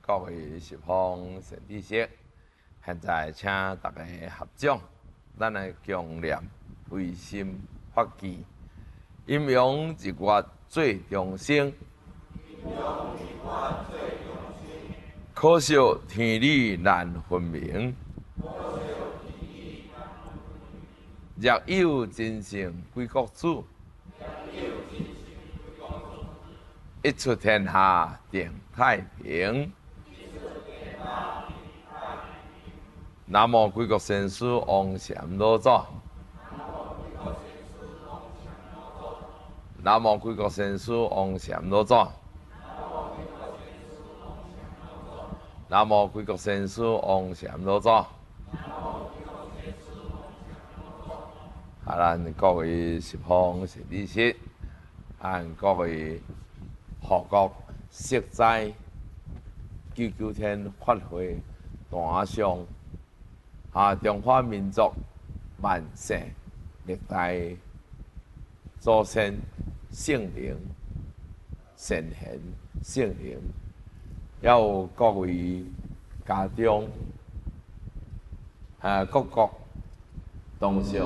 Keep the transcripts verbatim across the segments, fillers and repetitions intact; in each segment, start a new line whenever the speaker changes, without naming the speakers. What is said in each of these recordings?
各位十方善知识，现在请大家合掌，咱来共念唯心发愿，阴阳日月最中生，可惜天理难分明。若有真圣归国主，一出天下定太平。南无贵国先师王禅老祖。南无贵国先师王禅老祖。南无贵国先师王禅老祖。啊，咱各位十方善知识，啊，各位护国释斋九九天法会大上。啊！中华民族万世历代祖先圣灵、圣贤、圣灵，还有各位家长、啊各国同上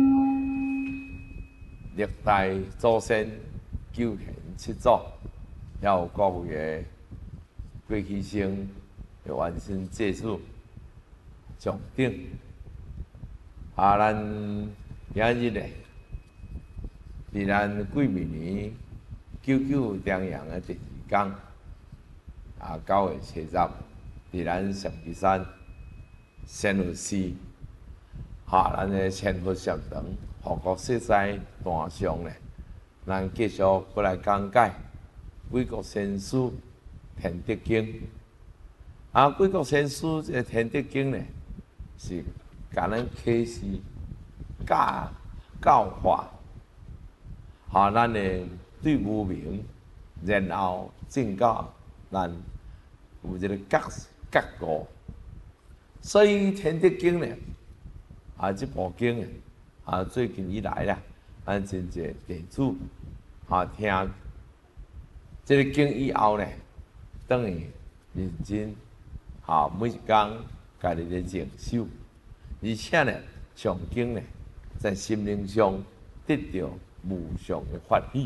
历代祖先九贤七祖，还有各位的过去生的完身祭祖。上顶啊，咱今日咧，伫咱几明年九九重阳的第二天，啊，九月七十，伫咱上基山仙佛寺，哈，咱的仙佛禅堂护国释斋大上咧，咱继续过来讲解贵国先师《天德经》。啊，贵国先师这《天德经》咧。是甲咱启示教教化，哈，咱的对无明，然后正教咱有一个觉觉悟。所以《天德经》呢，啊，这部经呢，啊，最近以来啦，咱真侪弟子啊听这个经以后呢，等于认真，啊，每一工。家己的静修，而且呢，上经呢，在心灵上得到无上的法喜。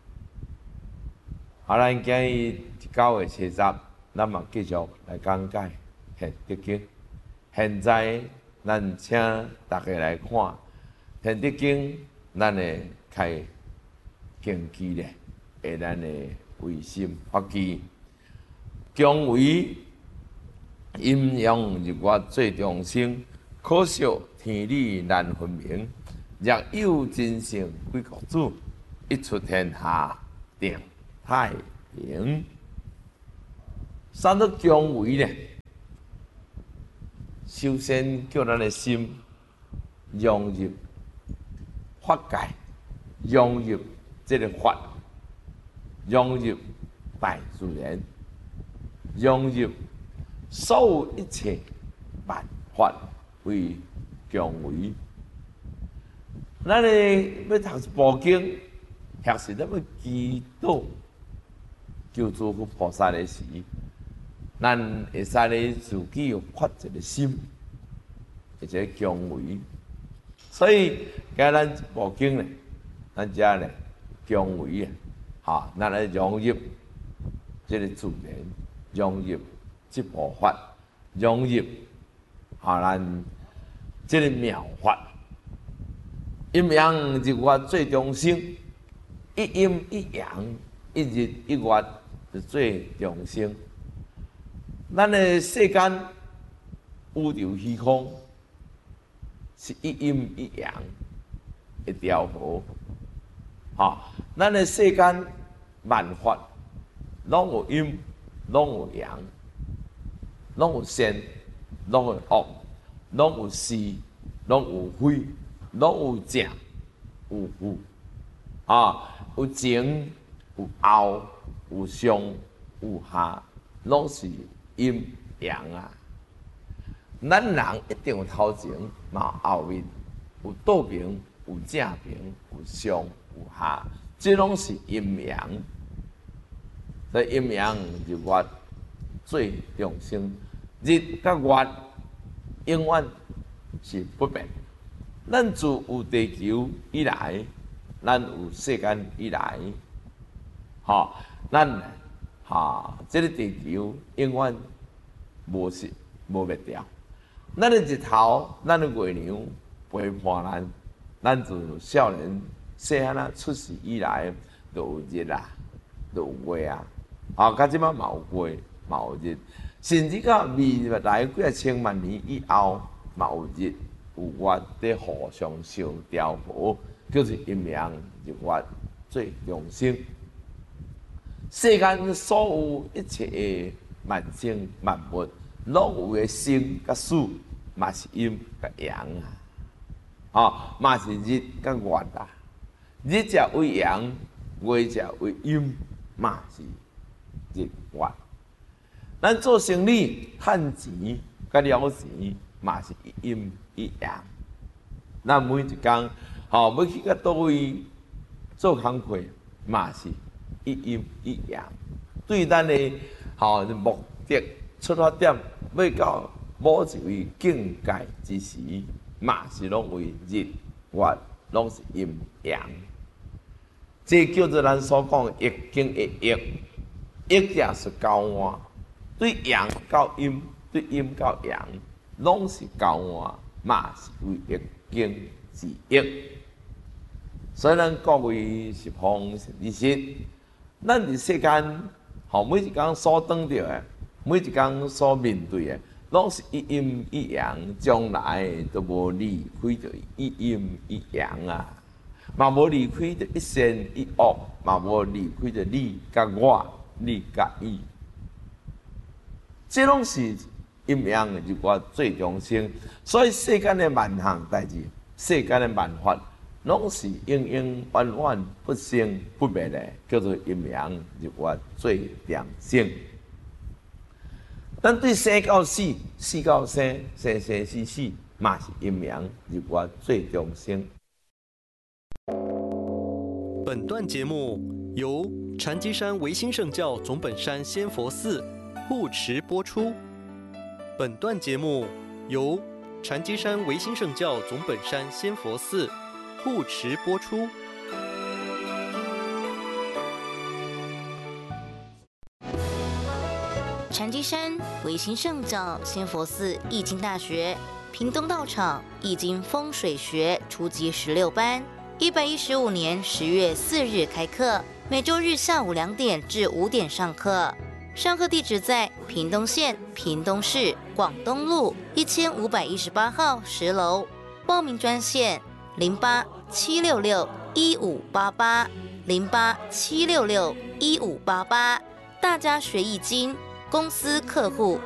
好，咱今日九月七十，咱嘛继续来讲解《天德经》。现在咱请大家来看《天德经》，咱的开经句咧，下咱的唯心发愿，将为。阴阳日月最中生，可惜天理难分明。若有真圣归国主，一出天下定太平。三德将为呢？首先叫咱的心融入法界，融入这个法，融入大自然，融入。所有一切万法为强为，咱咧要读一部经，或是咱要祈祷求诸佛菩萨的时，咱会使咧自己有发一个心，或者强为。所以，甲咱一部经咧，咱遮咧强为啊，哈，咱来融入这个自然，融入。这部法融入啊，咱这个妙法，阴阳日月最中生，一阴一阳，一日一月是最中生。咱的世间宇宙虚空是一阴一阳一调和，啊，咱的世间万法拢有阴，拢有阳。拢有善，拢有恶，拢有是，拢有非，拢有正，有负，啊，有前，有后，有上，有下，拢是阴阳啊。咱人一定有头前，嘛后面，有倒面，有正面，有上，有下，这拢是阴阳。所以阴阳日月最重生。日甲月永远是不变。咱自有地球以来，咱有世间以来，吼，咱哈，这个地球永远无是无灭掉。咱的日头，咱的月亮陪伴咱，咱自少年细汉啊出世以来，就有日啊，就有月啊，啊，到即摆嘛有月，嘛有日，甚至到未来几啊千万年以后，嘛有日有月在互相相调和，叫做阴阳日月最中生。世间所有一切的万生万物，拢有个生甲死，嘛是阴甲阳啊，啊，嘛是日甲月啊。日者为阳，月者为阴，嘛是日月。咱做生意趁钱甲了钱，嘛是一阴一阳。咱每一工吼要去到倒位做工课，嘛是一阴一阳。对咱的吼目的出发点，要到某一位境界之时，嘛是拢为日月，拢是阴阳。这叫做咱所讲易经的易，易者是交换，对阳到阴，对阴到阳，拢是交换，嘛是为易经之易。所以咱各位是方是知识，咱伫世间，吼每一工所当着的，每一工所面对的，拢是一阴一阳，将来都无离开着一阴一阳啊。嘛无离开着一善一恶，嘛无离开着你甲我，你甲伊。这拢是阴阳的日月最中生。所以世间的万项代志，世间的万法，拢是永永远远不生不灭的，叫做阴阳日月最良生。咱对生到死，死到生，生生死死，嘛是阴阳日月最中生。
本段节目由禅机山维新圣教总本山仙佛寺护持播出。本段节目由禅机山维新圣教总本山仙佛寺护持播出。
禅机山维新圣教仙佛寺易经大学屏东道场易经风水学初级十六班。一百一十五年十月四日开课，每周日下午两点至五点上课。上课地址在屏东县屏东市广东路一千五百一十八号十楼。报名专线零八七六六一五八八零八七六六一五八八。大家学易经，公司客户